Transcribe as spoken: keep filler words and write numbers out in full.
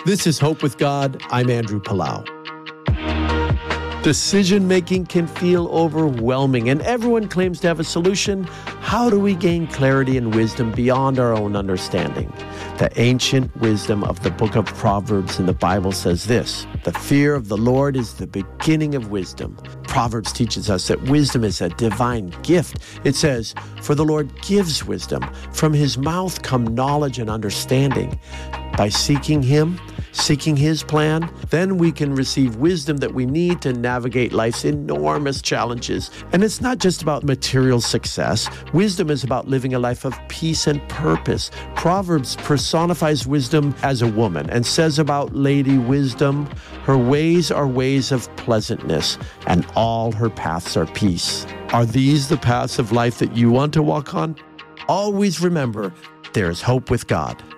This is Hope with God. I'm Andrew Palau. Decision-making can feel overwhelming, and everyone claims to have a solution. How do we gain clarity and wisdom beyond our own understanding? The ancient wisdom of the book of Proverbs in the Bible says this: the fear of the Lord is the beginning of wisdom. Proverbs teaches us that wisdom is a divine gift. It says, for the Lord gives wisdom. From his mouth come knowledge and understanding. By seeking him, seeking his plan, then we can receive wisdom that we need to navigate life's enormous challenges. And it's not just about material success. Wisdom is about living a life of peace and purpose. Proverbs personifies wisdom as a woman and says about Lady Wisdom, her ways are ways of pleasantness, and all her paths are peace. Are these the paths of life that you want to walk on? Always remember, there is hope with God.